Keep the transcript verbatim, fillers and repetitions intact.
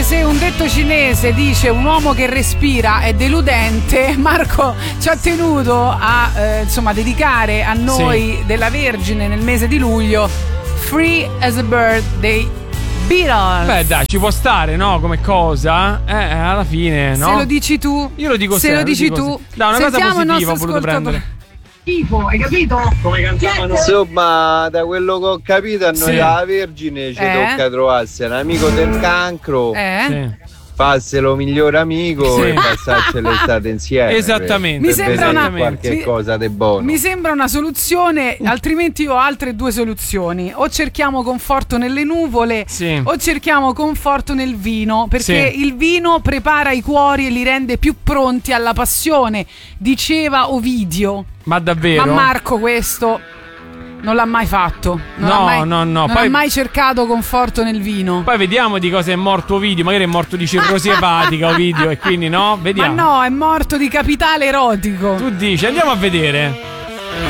se un detto cinese dice un uomo che respira è deludente, Marco ci ha tenuto a eh, insomma dedicare a noi sì. della Vergine nel mese di luglio Free as a Bird dei Beatles. Beh dai, ci può stare, no? Come cosa? Eh, alla fine, no? Se lo dici tu. Io lo dico se sempre. lo dici lo tu. Da una cosa positiva ho voluto prendere. Schifo, hai capito? Come cantavano. Insomma, da quello che ho capito, a noi sì. la Vergine ci eh? tocca trovarsi un amico del cancro. Eh? Sì. Farselo migliore amico sì. e passarci l'estate insieme. Esattamente. Mi sembra una qualche mi, cosa di buono. Mi sembra una soluzione, altrimenti io ho altre due soluzioni. O cerchiamo conforto nelle nuvole sì. o cerchiamo conforto nel vino, perché sì. il vino prepara i cuori e li rende più pronti alla passione, diceva Ovidio. Ma davvero? Ma Marco questo non l'ha mai fatto. Non no, ha mai, no, no. Non poi, ha mai cercato conforto nel vino. Poi vediamo di cosa è morto Ovidio. Magari è morto di cirrosi epatica Ovidio e quindi no? Vediamo. Ma no, è morto di capitale erotico. Tu dici, andiamo a vedere.